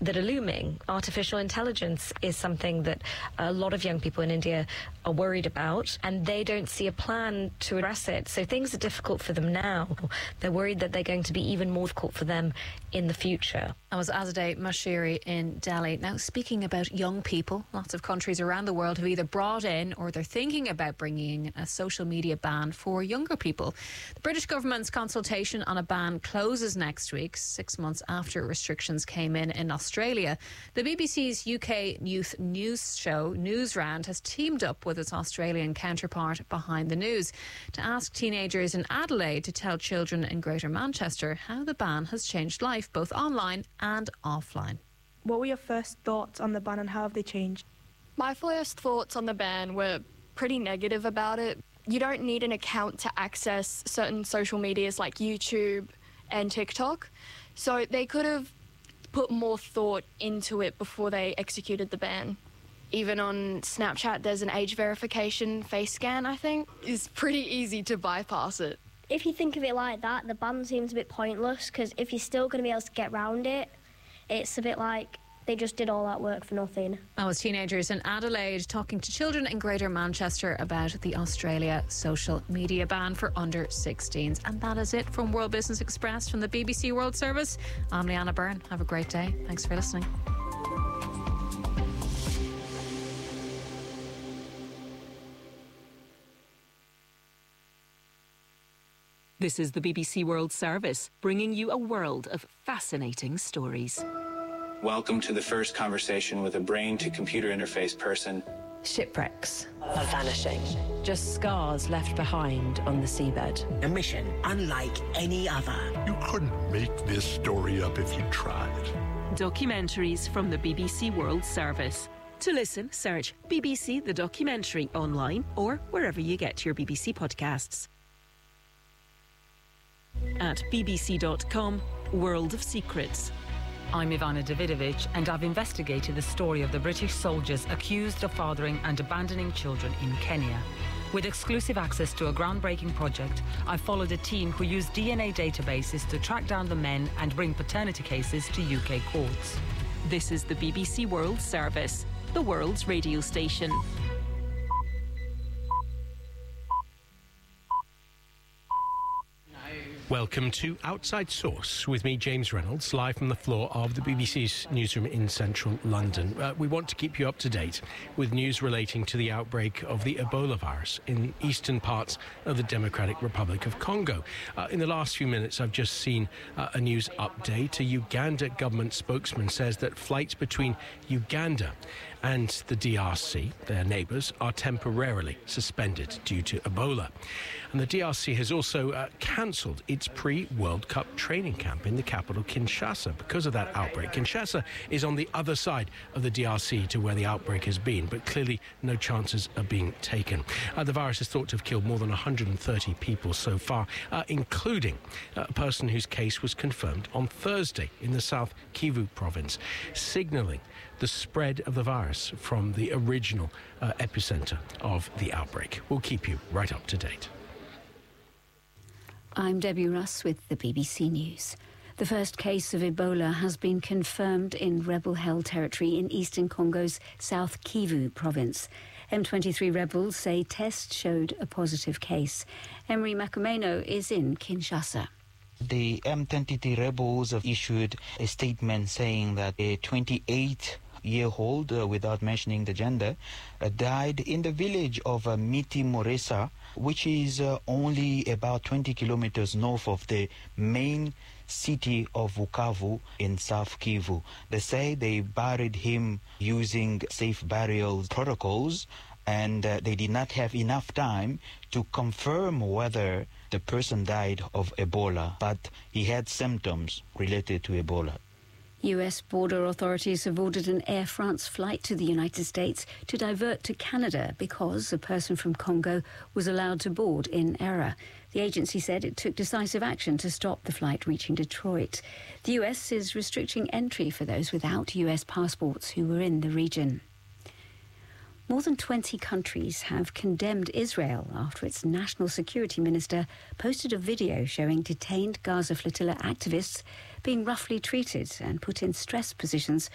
that are looming. Artificial intelligence is something that a lot of young people in India are worried about, and they don't see a plan to address it. So things are difficult for them now. They're worried that they're going to be even more difficult for them in the future. That was Azadeh Mashiri in Delhi. Now, speaking about young people, lots of countries around the world have either brought in or they're thinking about bringing in a social media ban for younger people. The British government's consultation on a ban closes next week, 6 months after restrictions came in Australia. The BBC's UK youth news show, Newsround, has teamed up with its Australian counterpart, Behind the News, to ask teenagers in Adelaide to tell children in Greater Manchester how the ban has changed life, both online and offline. What were your first thoughts on the ban and how have they changed? My first thoughts on the ban were pretty negative about it. You don't need an account to access certain social medias like YouTube and TikTok, so they could have put more thought into it before they executed the ban. Even on Snapchat, there's an age verification face scan, I think. It's pretty easy to bypass it. If you think of it like that, the ban seems a bit pointless, because if you're still going to be able to get around it, it's a bit like they just did all that work for nothing. That was teenagers in Adelaide talking to children in Greater Manchester about the Australia social media ban for under 16s. And that is it from World Business Express from the BBC World Service. I'm Leanna Byrne. Have a great day. Thanks for listening. This is the BBC World Service, bringing you a world of fascinating stories. Welcome to the first conversation with a brain-to-computer interface person. Shipwrecks are vanishing. Just scars left behind on the seabed. A mission unlike any other. You couldn't make this story up if you tried. Documentaries from the BBC World Service. To listen, search BBC The Documentary online or wherever you get your BBC podcasts. At bbc.com, World of Secrets. I'm Ivana Davidovich, and I've investigated the story of the British soldiers accused of fathering and abandoning children in Kenya. With exclusive access to a groundbreaking project, I followed a team who used DNA databases to track down the men and bring paternity cases to UK courts. This is the BBC World Service, the world's radio station. Welcome to Outside Source with me, James Reynolds, live from the floor of the BBC's newsroom in central London. We want to keep you up to date with news relating to the outbreak of the Ebola virus in eastern parts of the Democratic Republic of Congo. In the last few minutes, I've just seen a news update. A Uganda government spokesman says that flights between Uganda and the DRC, their neighbours, are temporarily suspended due to Ebola. And the DRC has also cancelled its pre-World Cup training camp in the capital, Kinshasa, because of that outbreak. Kinshasa is on the other side of the DRC to where the outbreak has been, but clearly no chances are being taken. The virus is thought to have killed more than 130 people so far, including a person whose case was confirmed on Thursday in the South Kivu province, signalling the spread of the virus from the original epicenter of the outbreak. We'll keep you right up to date. I'm Debbie Russ with the BBC News. The first case of Ebola has been confirmed in rebel-held territory in eastern Congo's South Kivu province. M23 rebels say tests showed a positive case. Emery Makumeno is in Kinshasa. The M23 rebels have issued a statement saying that a 28-year-old, without mentioning the gender, died in the village of Miti Moresa, which is only about 20 kilometers north of the main city of Bukavu in South Kivu. They say they buried him using safe burial protocols, and they did not have enough time to confirm whether the person died of Ebola, but he had symptoms related to Ebola. US border authorities have ordered an Air France flight to the United States to divert to Canada because a person from Congo was allowed to board in error. The agency said it took decisive action to stop the flight reaching Detroit. The US is restricting entry for those without US passports who were in the region. More than 20 countries have condemned Israel after its national security minister posted a video showing detained Gaza flotilla activists being roughly treated and put in stress positions